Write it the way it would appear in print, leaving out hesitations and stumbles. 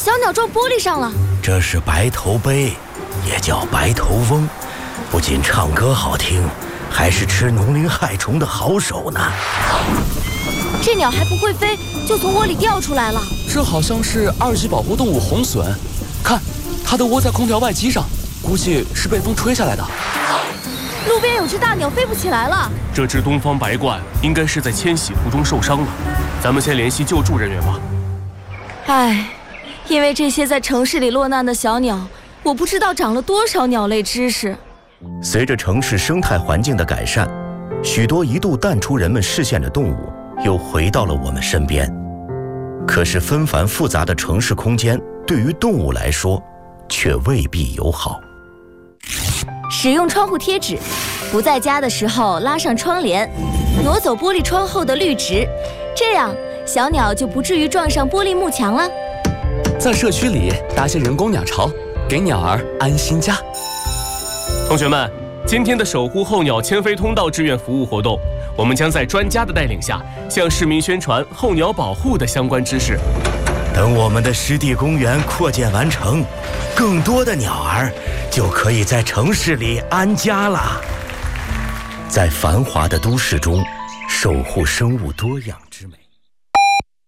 小鸟撞玻璃上了。 这是白头鹎，也叫白头翁，不仅唱歌好听，还是吃农林害虫的好手呢。 这鸟还不会飞，就从窝里掉出来了。 这好像是2级保护动物红隼，看，它的窝在空调外机上，估计是被风吹下来的。 路边有只大鸟飞不起来了。 这只东方白鹳应该是在迁徙途中受伤了，咱们先联系救助人员吧。 唉，因为这些在城市里落难的小鸟，我不知道长了多少鸟类知识。 随着城市生态环境的改善，许多一度淡出人们视线的动物又回到了我们身边。可是纷繁复杂的城市空间对于动物来说却未必友好。 使用窗户贴纸，不在家的时候拉上窗帘，挪走玻璃窗后的绿植，这样小鸟就不至于撞上玻璃幕墙了。 在社区里搭些人工鸟巢，给鸟儿安心家。 同学们，今天的守护候鸟迁飞通道志愿服务活动，我们将在专家的带领下，向市民宣传候鸟保护的相关知识。 等我们的湿地公园扩建完成，更多的鸟儿就可以在城市里安家了。在繁华的都市中，守护生物多样